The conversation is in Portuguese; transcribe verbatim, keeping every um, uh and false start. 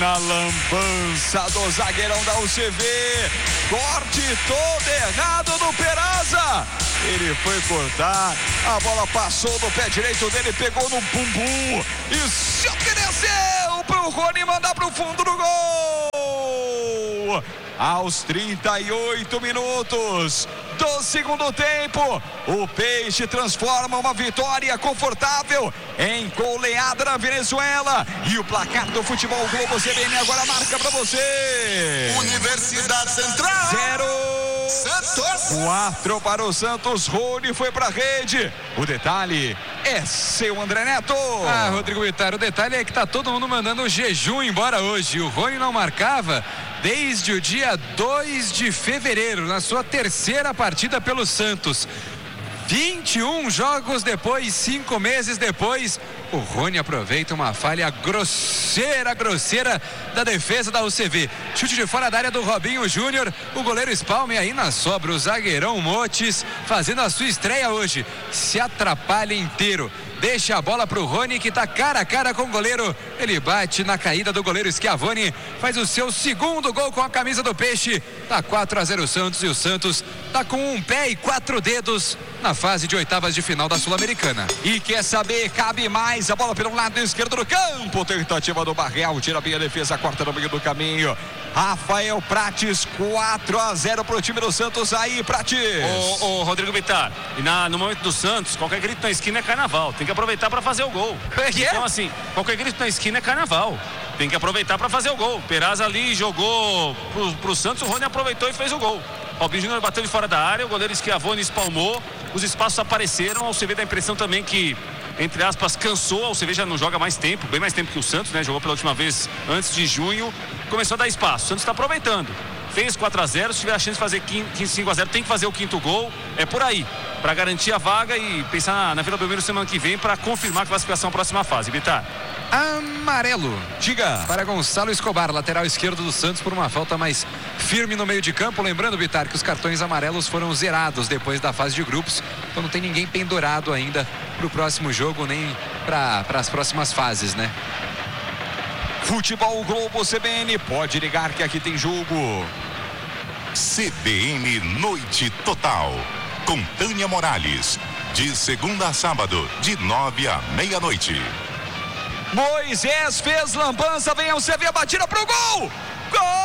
na lambança do zagueirão da U C V. Corte todo errado do Peraza. Ele foi cortar, a bola passou no pé direito dele, pegou no bumbum e se ofereceu pro Rony mandar pro fundo do gol. Aos trinta e oito minutos do segundo tempo, o Peixe transforma uma vitória confortável em goleada na Venezuela. E o placar do Futebol Globo C B N agora marca pra você: Universidade Central zero, Santos quatro para o Santos. Rony foi pra rede. O detalhe é seu, André Neto. Ah, Rodrigo Bittar, o detalhe é que tá todo mundo mandando o jejum embora hoje. O Rony não marcava desde o dia dois de fevereiro, na sua terceira partida pelo Santos. vinte e um jogos depois, cinco meses depois, o Rony aproveita uma falha grosseira, grosseira da defesa da U C V. Chute de fora da área do Robinho Júnior, o goleiro Spalme aí na sobra, o zagueirão Motes fazendo a sua estreia hoje. Se atrapalha inteiro. Deixa a bola pro Rony, que tá cara a cara com o goleiro. Ele bate na caída do goleiro Schiavoni, faz o seu segundo gol com a camisa do Peixe. Tá quatro a zero o Santos, e o Santos tá com um pé e quatro dedos na fase de oitavas de final da Sul-Americana. E quer saber, cabe mais, a bola pelo lado esquerdo do campo. Tentativa do Barreal, tira bem a defesa, corta no meio do caminho. Rafael Prates, quatro a zero pro time do Santos. Aí, Prates. Ô, ô Rodrigo Bittar, e na, no momento do Santos, qualquer grito na esquina é carnaval. Tem que aproveitar para fazer o gol. Então, assim, qualquer grito na esquina é carnaval. Tem que aproveitar para fazer o gol. Peraza ali jogou pro, pro Santos, o Rony aproveitou e fez o gol. Robinho Júnior bateu de fora da área, o goleiro Schiavoni espalmou, os espaços apareceram. A U C V dá a impressão também que, entre aspas, cansou. A U C V já não joga mais tempo, bem mais tempo que o Santos, né? Jogou pela última vez antes de junho, começou a dar espaço. O Santos está aproveitando. Fez quatro a zero, se tiver a chance de fazer cinco a zero, tem que fazer o quinto gol. É por aí, para garantir a vaga e pensar na, na Vila Belmiro semana que vem para confirmar a classificação à próxima fase. Bittar. Amarelo. Diga. Para Gonçalo Escobar, lateral esquerdo do Santos, por uma falta mais firme no meio de campo. Lembrando, Bittar, que os cartões amarelos foram zerados depois da fase de grupos. Então não tem ninguém pendurado ainda para o próximo jogo, nem para as próximas fases, né? Futebol Globo C B N, pode ligar que aqui tem jogo. C B N Noite Total, com Tânia Morales, de segunda a sábado, de nove à meia-noite. Moisés fez lambança, vem ao C V, a batida pro gol! Gol!